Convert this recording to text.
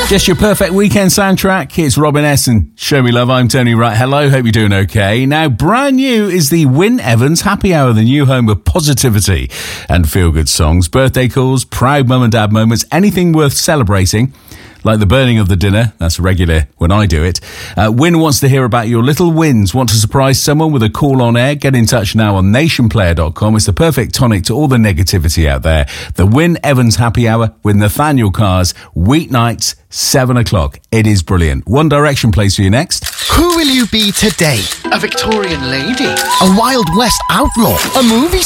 Just your perfect weekend soundtrack. It's Robin S. and Show Me Love. I'm Tony Wright. Hello, hope you're doing okay. Now, brand new is the Wyn Evans Happy Hour, the new home of positivity and feel-good songs, birthday calls, proud mum and dad moments, anything worth celebrating, like the burning of the dinner. That's regular when I do it. Wyn wants to hear about your little wins. Want to surprise someone with a call on air? Get in touch now on nationplayer.com. It's the perfect tonic to all the negativity out there. The Wyn Evans Happy Hour with Nathaniel Cars, weeknights, 7 o'clock. It is brilliant. One Direction plays for you next. Who will you be today? A Victorian lady? A Wild West outlaw? A movie